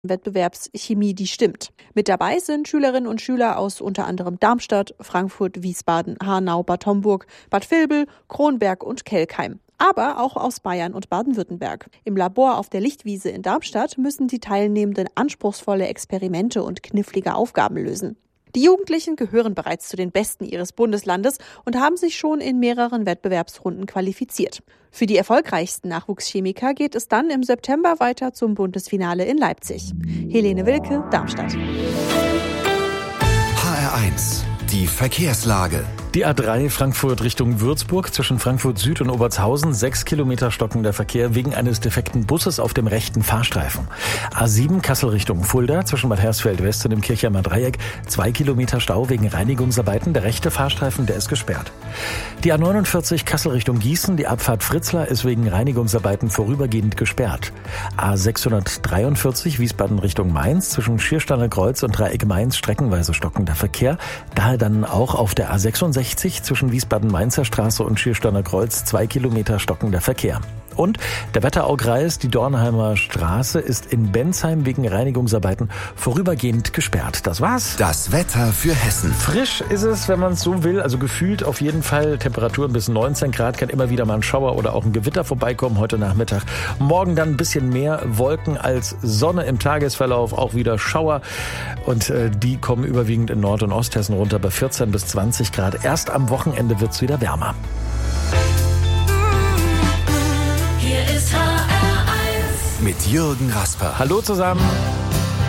Wettbewerbschemie, die stimmt. Mit dabei sind Schülerinnen und Schüler aus unter anderem Darmstadt, Frankfurt, Wiesbaden, Hanau, Bad Homburg, Bad Vilbel, Kronberg und Kelkheim. Aber auch aus Bayern und Baden-Württemberg. Im Labor auf der Lichtwiese in Darmstadt müssen die Teilnehmenden anspruchsvolle Experimente und knifflige Aufgaben lösen. Die Jugendlichen gehören bereits zu den Besten ihres Bundeslandes und haben sich schon in mehreren Wettbewerbsrunden qualifiziert. Für die erfolgreichsten Nachwuchschemiker geht es dann im September weiter zum Bundesfinale in Leipzig. Helene Wilke, Darmstadt. HR1, die Verkehrslage. Die A3 Frankfurt Richtung Würzburg zwischen Frankfurt Süd und Obertshausen 6 Kilometer stockender Verkehr wegen eines defekten Busses auf dem rechten Fahrstreifen. A7 Kassel Richtung Fulda zwischen Bad Hersfeld West und dem Kirchheimer Dreieck 2 Kilometer Stau wegen Reinigungsarbeiten. Der rechte Fahrstreifen, der ist gesperrt. Die A49 Kassel Richtung Gießen, die Abfahrt Fritzlar ist wegen Reinigungsarbeiten vorübergehend gesperrt. A643 Wiesbaden Richtung Mainz zwischen Schiersteiner Kreuz und Dreieck Mainz streckenweise stockender Verkehr. Daher dann auch auf der A66 zwischen Wiesbaden-Mainzer Straße und Schiersteiner Kreuz 2 Kilometer stockender Verkehr. Und der Wetteraukreis, die Dornheimer Straße, ist in Bensheim wegen Reinigungsarbeiten vorübergehend gesperrt. Das war's. Das Wetter für Hessen. Frisch ist es, wenn man es so will, also gefühlt auf jeden Fall. Temperaturen bis 19 Grad, kann immer wieder mal ein Schauer oder auch ein Gewitter vorbeikommen heute Nachmittag. Morgen dann ein bisschen mehr Wolken als Sonne im Tagesverlauf, auch wieder Schauer. Und die kommen überwiegend in Nord- und Osthessen runter bei 14 bis 20 Grad. Erst am Wochenende wird's wieder wärmer. Mit Jürgen Rasper. Hallo zusammen.